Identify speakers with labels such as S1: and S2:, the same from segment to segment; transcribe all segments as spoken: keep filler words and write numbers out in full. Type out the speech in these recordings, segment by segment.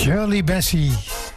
S1: Shirley Bassey.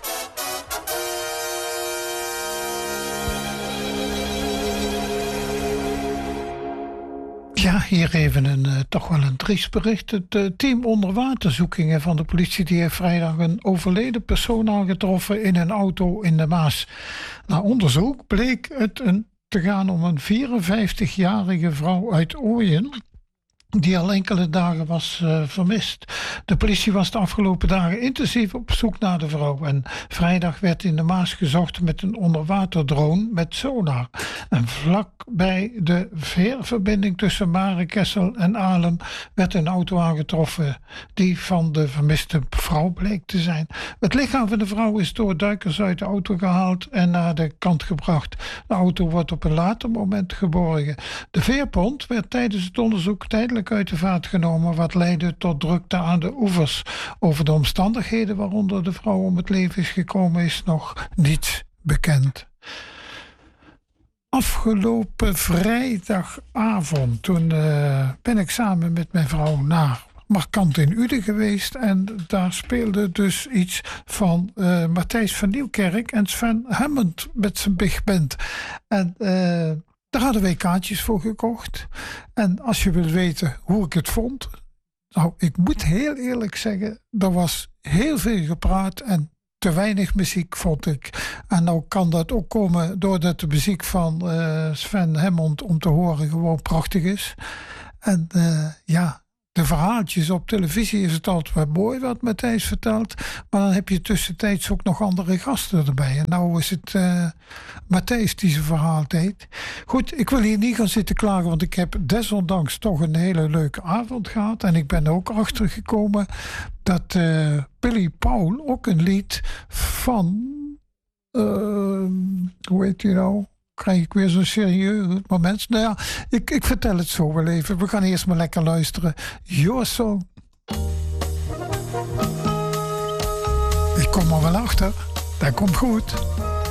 S1: Ja, hier even een uh, toch wel een triest bericht. Het uh, team onderwaterzoekingen van de politie die heeft vrijdag een overleden persoon aangetroffen in een auto in de Maas. Na onderzoek bleek het een, te gaan om een vierenvijftigjarige vrouw uit Ooyen, die al enkele dagen was uh, vermist. De politie was de afgelopen dagen intensief op zoek naar de vrouw. En vrijdag werd in de Maas gezocht met een onderwaterdrone met sonar. En vlak bij de veerverbinding tussen Marekessel en Alem werd een auto aangetroffen die van de vermiste vrouw bleek te zijn. Het lichaam van de vrouw is door duikers uit de auto gehaald en naar de kant gebracht. De auto wordt op een later moment geborgen. De veerpont werd tijdens het onderzoek tijdelijk uit de vaart genomen, wat leidde tot drukte aan de oevers. Over de omstandigheden waaronder de vrouw om het leven is gekomen is nog niets bekend. Afgelopen vrijdagavond, toen uh, ben ik samen met mijn vrouw naar Markant in Uden geweest en daar speelde dus iets van uh, Matthijs van Nieuwkerk en Sven Hammond met zijn big band. En uh, daar hadden wij kaartjes voor gekocht. En als je wilt weten hoe ik het vond, nou, ik moet heel eerlijk zeggen, er was heel veel gepraat en te weinig muziek, vond ik. En nou kan dat ook komen doordat de muziek van uh, Sven Hammond om te horen gewoon prachtig is. En uh, ja, de verhaaltjes op televisie is het altijd wel mooi wat Matthijs vertelt, maar dan heb je tussentijds ook nog andere gasten erbij. En nou is het uh, Matthijs die zijn verhaal deed. Goed, ik wil hier niet gaan zitten klagen, want ik heb desondanks toch een hele leuke avond gehad. En ik ben er ook achter gekomen dat uh, Billy Paul ook een lied van, uh, hoe heet die nou? Krijg ik weer zo'n serieus moment. Nou ja, ik, ik vertel het zo wel even. We gaan eerst maar lekker luisteren. Your Song. Ik kom er wel achter. Dat komt goed.